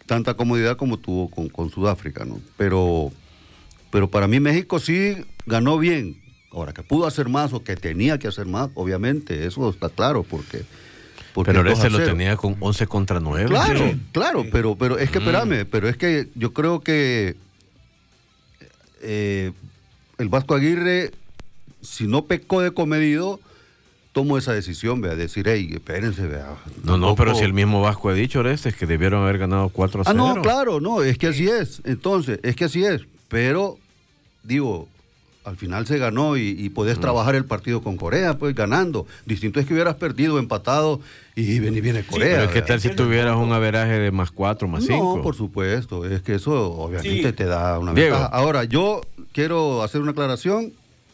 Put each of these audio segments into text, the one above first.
tanta comodidad como tuvo con Sudáfrica, ¿no? Pero para mí México sí ganó bien. Ahora, que pudo hacer más o que tenía que hacer más, obviamente, eso está claro, porque pero ese lo tenía con 11 contra 9. Claro, sí. Claro, pero es que, espérame, pero es que yo creo que el Vasco Aguirre, si no pecó de comedido, tomó esa decisión, vea, decir, hey, espérense, vea. No, pero si el mismo Vasco ha dicho, es que debieron haber ganado 4-0. No, claro, no, es que así es. Entonces, es que así es. Pero, digo, al final se ganó y podés trabajar el partido con Corea, pues ganando. Distinto es que hubieras perdido, empatado y viene Corea. Pero ¿qué tal si tuvieras un averaje de +4, +5? No, por supuesto, es que eso obviamente te da una ventaja. Ahora, yo quiero hacer una aclaración.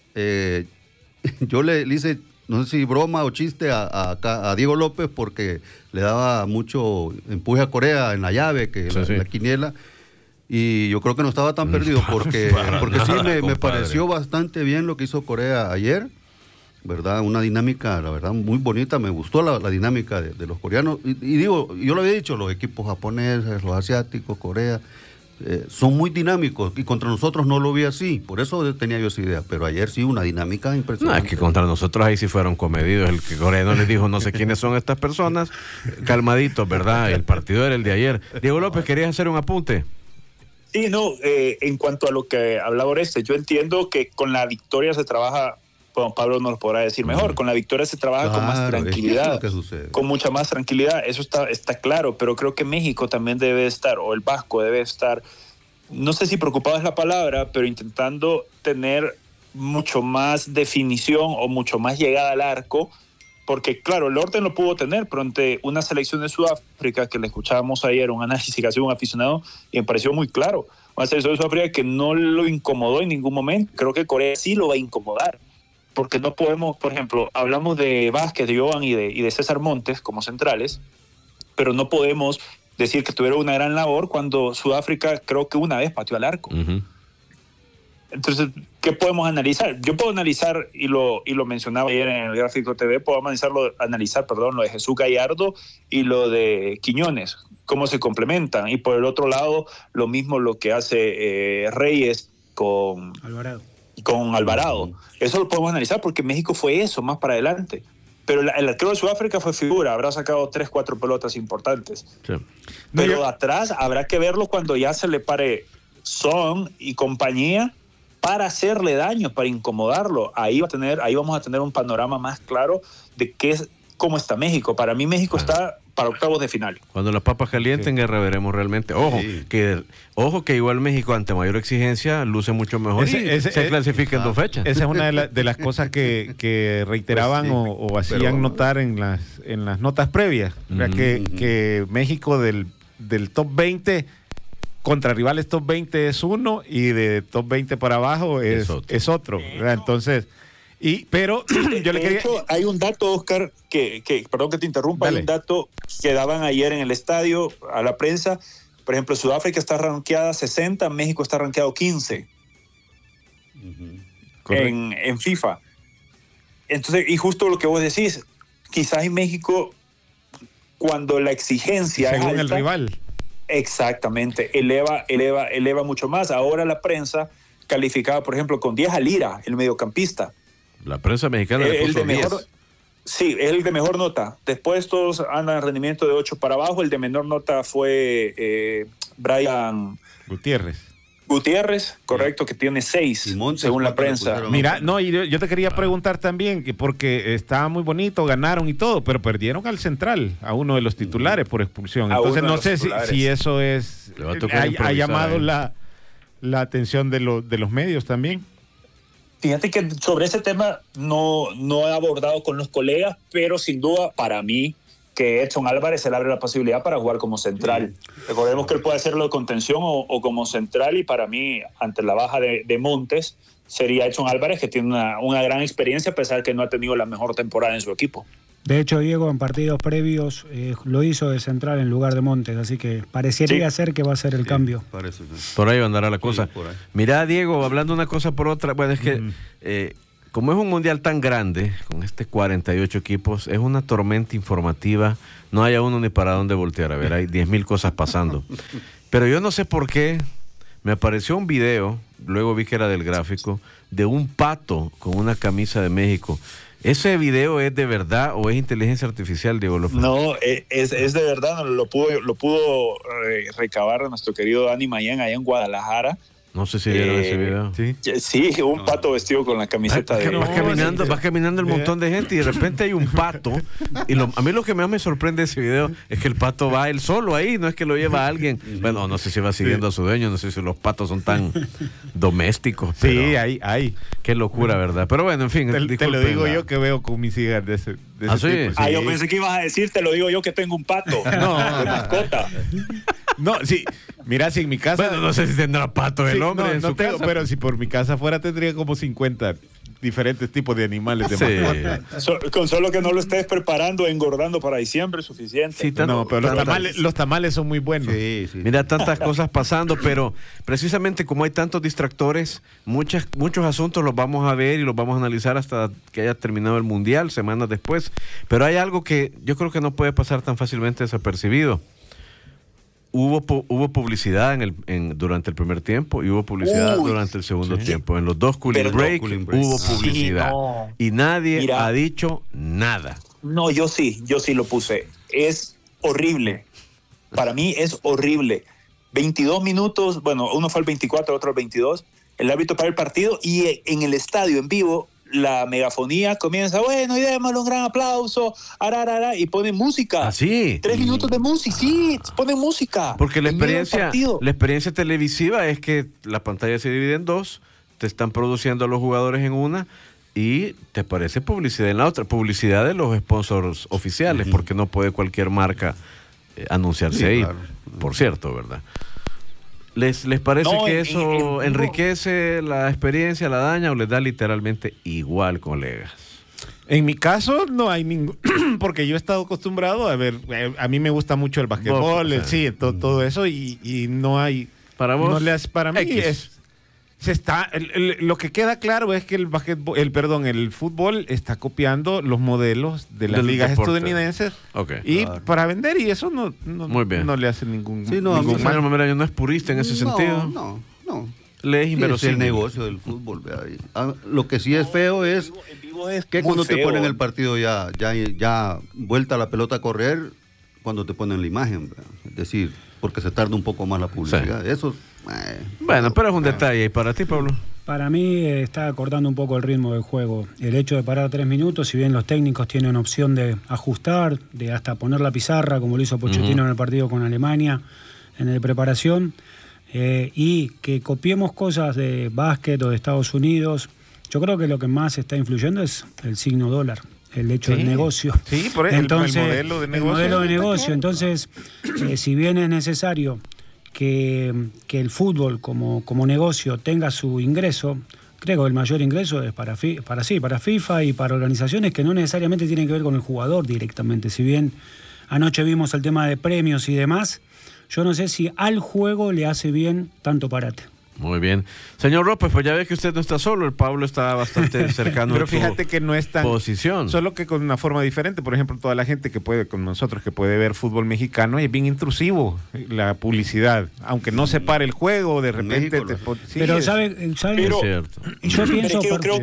Yo le hice, no sé si broma o chiste a Diego López porque le daba mucho empuje a Corea en la llave, que la quiniela. Y yo creo que no estaba tan perdido porque sí me pareció bastante bien lo que hizo Corea ayer, ¿verdad? Una dinámica, la verdad, muy bonita. Me gustó la dinámica de los coreanos. Y digo, yo lo había dicho, los equipos japoneses, los asiáticos, Corea, son muy dinámicos y contra nosotros no lo vi así. Por eso tenía yo esa idea. Pero ayer sí, una dinámica impresionante. No, es que contra nosotros ahí sí fueron comedidos. El que coreano les dijo, no sé quiénes son estas personas, calmaditos, ¿verdad? El partido era el de ayer. Diego López, ¿querías hacer un apunte? Sí, no, en cuanto a lo que hablaba Oreste, yo entiendo que con la victoria se trabaja, bueno, Pablo nos lo podrá decir mejor, con la victoria se trabaja con más tranquilidad, con mucha más tranquilidad, eso está claro, pero creo que México también debe estar, o el Vasco debe estar, no sé si preocupado es la palabra, pero intentando tener mucho más definición o mucho más llegada al arco, porque claro, el orden lo pudo tener, pero ante una selección de Sudáfrica, que le escuchábamos ayer, un análisis que hacía un aficionado, y me pareció muy claro, una selección de Sudáfrica que no lo incomodó en ningún momento. Creo que Corea sí lo va a incomodar, porque no podemos, por ejemplo, hablamos de Vázquez, de Jovan y de César Montes como centrales, pero no podemos decir que tuvieron una gran labor cuando Sudáfrica creo que una vez pateó al arco. Entonces, ¿qué podemos analizar? Yo puedo analizar, y lo mencionaba ayer en el Gráfico TV, puedo analizar lo de Jesús Gallardo y lo de Quiñones, cómo se complementan. Y por el otro lado, lo mismo lo que hace Reyes con Alvarado. Eso lo podemos analizar porque México fue eso, más para adelante. Pero el arquero de Sudáfrica fue figura, habrá sacado 3-4 pelotas importantes. Sí. Pero atrás habrá que verlo cuando ya se le pare Son y compañía, para hacerle daño, para incomodarlo. Ahí vamos a tener un panorama más claro de cómo está México. Para mí México está para octavos de final. Cuando las papas calienten, guerra veremos realmente. Ojo que igual México ante mayor exigencia luce mucho mejor se clasifica en 2 fechas. Esa es una de las cosas que reiteraban o hacían notar en las notas previas. Que México del top 20 contra rivales top 20 es uno y de top 20 para abajo es otro. Entonces, pero yo le quería... De hecho, hay un dato, Oscar, que perdón que te interrumpa, Dale. Hay un dato que daban ayer en el estadio a la prensa. Por ejemplo, Sudáfrica está rankeada 60, México está rankeado 15 en FIFA. Entonces, y justo lo que vos decís, quizás en México, cuando la exigencia según es alta, el rival. Exactamente, eleva mucho más. Ahora la prensa calificaba, por ejemplo, con 10 a Lira, el mediocampista. La prensa mexicana le puso 10. Sí, es el de mejor nota. Después todos andan en rendimiento de 8 para abajo. El de menor nota fue Brian Gutiérrez, correcto, que tiene 6, según la prensa. Mira, y yo te quería preguntar también, porque estaba muy bonito, ganaron y todo, pero perdieron al central, a uno de los titulares por expulsión. Entonces no sé si eso ha llamado la atención de los medios también. Fíjate que sobre ese tema no he abordado con los colegas, pero sin duda para mí que Edson Álvarez se le abre la posibilidad para jugar como central. Recordemos que él puede hacerlo de contención o como central, y para mí, ante la baja de Montes, sería Edson Álvarez, que tiene una gran experiencia, a pesar de que no ha tenido la mejor temporada en su equipo. De hecho, Diego, en partidos previos lo hizo de central en lugar de Montes, así que parecería ser que va a ser el cambio. Parece. Por ahí andará la cosa. Mirá, Diego, hablando una cosa por otra, bueno, es que como es un mundial tan grande, con 48 equipos, es una tormenta informativa no haya uno ni para dónde voltear. A ver, hay 10,000 cosas pasando. Pero yo no sé por qué me apareció un video, luego vi que era del Gráfico, de un pato con una camisa de México. ¿Ese video es de verdad o es inteligencia artificial, Diego López? No, es de verdad. Lo pudo recabar nuestro querido Dani Mayán allá en Guadalajara. No sé si vieron ese video. Sí, un pato vestido con la camiseta de... Vas caminando el montón de gente y de repente hay un pato. Y a mí lo que más me sorprende de ese video es que el pato va él solo ahí, no es que lo lleva a alguien. Bueno, no sé si va siguiendo a su dueño, no sé si los patos son tan domésticos. Sí, hay. Qué locura, ¿verdad? Pero bueno, en fin. Te lo digo yo que veo con mis hijas de ese ¿Ah, sí? tipo. Sí. Yo pensé que ibas a decir, te lo digo yo que tengo un pato. No, de mascota. No, sí. Mira, si en mi casa... Bueno, no sé si tendrá pato el hombre en su tengo, casa. pero si por mi casa fuera tendría como 50 diferentes tipos de animales de mascota. Con solo que no lo estés preparando, engordando para diciembre es suficiente. Sí, pero los tamales son muy buenos. Sí. Mira, tantas cosas pasando, pero precisamente como hay tantos distractores, muchos asuntos los vamos a ver y los vamos a analizar hasta que haya terminado el Mundial, semanas después. Pero hay algo que yo creo que no puede pasar tan fácilmente desapercibido. Hubo publicidad durante el primer tiempo y hubo publicidad durante el segundo tiempo. En los dos cooling break hubo publicidad. Y nadie ha dicho nada. No, yo sí lo puse. Es horrible. Para mí es horrible. 22 minutos, bueno, uno fue al 24, otro al 22. El árbitro para el partido y en el estadio en vivo la megafonía comienza, bueno, y démosle un gran aplauso, y ponen música. ¿Ah, sí? 3 minutos de música, sí, ponen música. Porque la experiencia televisiva es que la pantalla se divide en dos, te están produciendo a los jugadores en una y te aparece publicidad en la otra, publicidad de los sponsors oficiales, porque no puede cualquier marca anunciarse ahí, claro. Por cierto, ¿verdad? ¿Les parece que eso enriquece la experiencia, la daña o les da literalmente igual, colegas? En mi caso no hay ningún, porque yo he estado acostumbrado a ver, a mí me gusta mucho el básquetbol, todo eso y no hay. Para vos, para mí lo que queda claro es que el fútbol está copiando los modelos de las ligas estadounidenses para vender, y eso no le hace ningún mal. Yo no es purista en ese sentido. No. Le es inverosímil. Es el negocio del fútbol. Lo que sí es feo es que cuando te ponen el partido ya vuelta la pelota a correr, cuando te ponen la imagen, ¿verdad? Es decir, porque se tarda un poco más la publicidad. Sí. Eso bueno, pero es un detalle. ¿Y para ti, Pablo? Para mí está cortando un poco el ritmo del juego. El hecho de parar 3 minutos, si bien los técnicos tienen opción de ajustar, de hasta poner la pizarra, como lo hizo Pochettino en el partido con Alemania, en el preparación, y que copiemos cosas de básquet o de Estados Unidos, yo creo que lo que más está influyendo es el signo dólar. El hecho del negocio. Sí, por eso. Entonces, el modelo de negocio. El modelo de negocio. Entonces, si bien es necesario que el fútbol como negocio tenga su ingreso, creo que el mayor ingreso es para FIFA y para organizaciones que no necesariamente tienen que ver con el jugador directamente. Si bien anoche vimos el tema de premios y demás, yo no sé si al juego le hace bien tanto parate. Muy bien. Señor López, pues ya ve que usted no está solo, el Pablo está bastante cercano pero fíjate que no es tan posición. Solo que con una forma diferente. Por ejemplo, toda la gente que puede, con nosotros, que puede ver fútbol mexicano, es bien intrusivo la publicidad. Aunque no se pare el juego, de repente... pero ¿sabe? Pero, es cierto. Yo pienso... Creo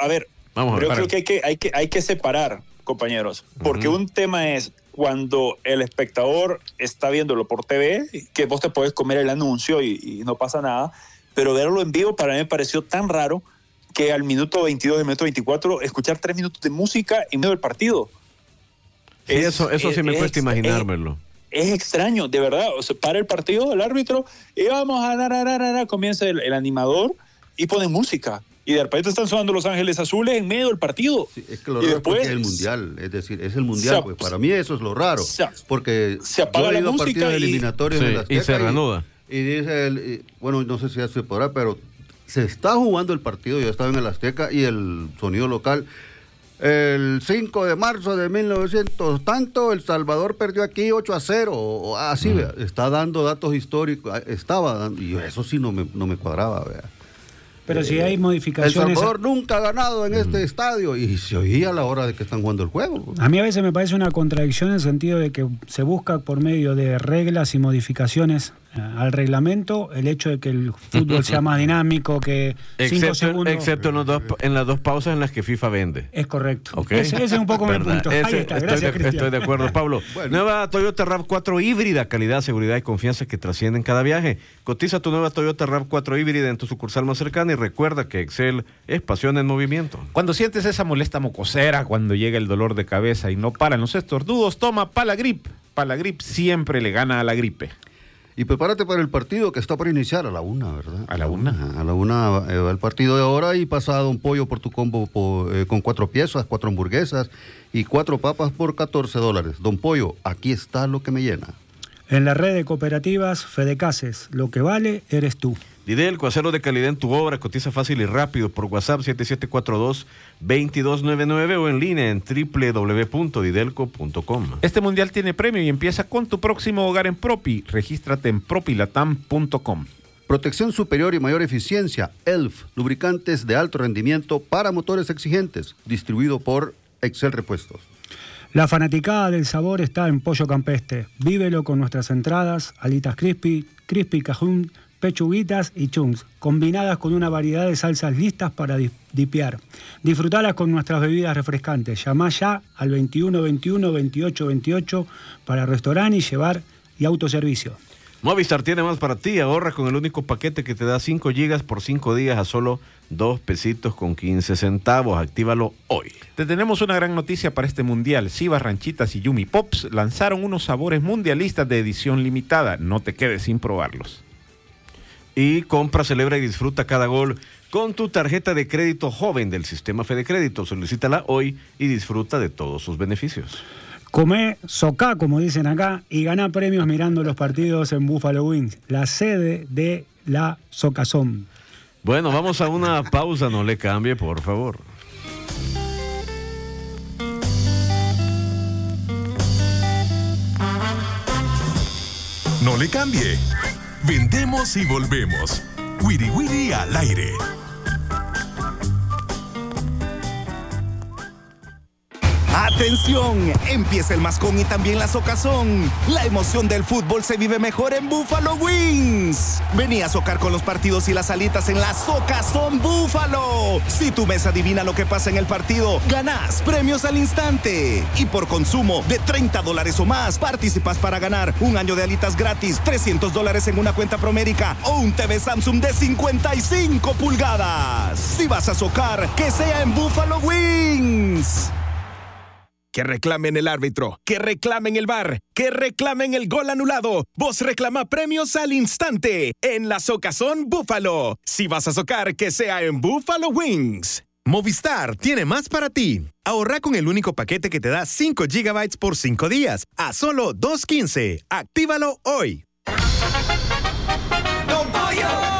que hay que separar, compañeros, porque un tema es cuando el espectador está viéndolo por TV, que vos te puedes comer el anuncio y no pasa nada, pero verlo en vivo para mí me pareció tan raro que al minuto 22, al minuto 24, escuchar 3 minutos de música en medio del partido. Sí, eso sí me cuesta imaginármelo. Es extraño, de verdad. O sea, para el partido, el árbitro, y vamos a comienza el animador y ponen música. Y de repente están sonando Los Ángeles Azules en medio del partido. Sí, es que lo raro es el Mundial, es decir, es el Mundial, pues para mí eso es lo raro. Porque se apaga la música partidos eliminatorios en la Azteca y se reanuda. Y dice, bueno, no sé si ya se podrá, pero se está jugando el partido, yo estaba en el Azteca y el sonido local. El 5 de marzo de 1900, tanto, El Salvador perdió aquí 8-0, o así, está dando datos históricos, estaba dando, y eso sí no me cuadraba, vea. Pero si hay modificaciones... El Salvador nunca ha ganado en este estadio y se oía a la hora de que están jugando el juego. A mí a veces me parece una contradicción en el sentido de que se busca por medio de reglas y modificaciones al reglamento el hecho de que el fútbol sea más dinámico, que 5 segundos... Excepto en las dos pausas en las que FIFA vende. Es correcto. Okay. Ese es un poco mi punto. Ahí está, gracias, Cristian. Estoy de acuerdo, Pablo. Bueno. Nueva Toyota RAV4 híbrida, calidad, seguridad y confianza que trascienden cada viaje. Cotiza tu nueva Toyota RAV4 híbrida en tu sucursal más cercana y recuerda que Excel es pasión en movimiento. Cuando sientes esa molesta mocosera, cuando llega el dolor de cabeza y no paran los estornudos, toma Palagrip. Palagrip siempre le gana a la gripe. Y prepárate para el partido que está por iniciar a la 1, ¿verdad? A la 1. A la 1 va el partido de ahora y pasa Don Pollo por tu combo con 4 piezas, 4 hamburguesas y 4 papas por $14. Don Pollo, aquí está lo que me llena. En la red de cooperativas Fedecases, lo que vale eres tú. Didelco, acero de calidad en tu obra, cotiza fácil y rápido por WhatsApp 7742-2299 o en línea en www.didelco.com. Este mundial tiene premio y empieza con tu próximo hogar en Propi. Regístrate en propilatam.com. Protección superior y mayor eficiencia, ELF, lubricantes de alto rendimiento para motores exigentes, distribuido por Excel Repuestos. La fanaticada del sabor está en Pollo Campestre. Vívelo con nuestras entradas, alitas crispy, crispy cajún, pechuguitas y chunks, combinadas con una variedad de salsas listas para dipear. Disfrutalas con nuestras bebidas refrescantes. Llamá ya al 2121-2828 para restaurante y llevar y autoservicio. Movistar tiene más para ti. Ahorra con el único paquete que te da 5 gigas por 5 días a solo $2.15. Actívalo hoy. Te tenemos una gran noticia para este mundial. Chivas, Ranchitas y Yumi Pops lanzaron unos sabores mundialistas de edición limitada. No te quedes sin probarlos. Y compra, celebra y disfruta cada gol con tu tarjeta de crédito joven del sistema Fede Crédito. Solicítala hoy y disfruta de todos sus beneficios. Comé socá, como dicen acá, y ganá premios mirando los partidos en Buffalo Wings, la sede de la Socazón. Bueno, vamos a una pausa, no le cambie, por favor. No le cambie. Vendemos y volvemos. Wiri Wiri al aire. ¡Atención! Empieza el mascón y también la socazón. La emoción del fútbol se vive mejor en Buffalo Wings. Vení a socar con los partidos y las alitas en la Socazón Búfalo. Si tu mesa adivina lo que pasa en el partido, ganás premios al instante. Y por consumo de $30 o más, participas para ganar un año de alitas gratis, $300 en una cuenta Promérica o un TV Samsung de 55 pulgadas. Si vas a socar, que sea en Buffalo Wings. Que reclamen el árbitro, que reclamen el VAR, que reclamen el gol anulado. Vos reclama premios al instante en la Socazón Búfalo. Si vas a socar, que sea en Buffalo Wings. Movistar tiene más para ti. Ahorra con el único paquete que te da 5 GB por 5 días a solo $2.15. Actívalo hoy. ¡Don Pollo!